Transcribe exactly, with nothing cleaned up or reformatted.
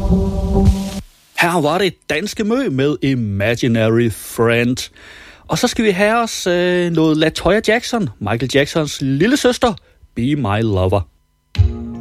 Her var det Danske Mø med Imaginary Friend. Og så skal vi have os øh, noget LaToya Jackson, Michael Jacksons lille søster, Be My Lover.